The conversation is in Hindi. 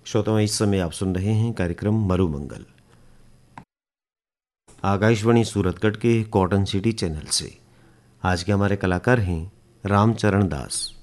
श्रोताओं, इस समय आप सुन रहे हैं कार्यक्रम मरुमंगल, आकाशवाणी सूरतगढ़ के कॉटन सिटी चैनल से। आज के हमारे कलाकार हैं रामचरण दास।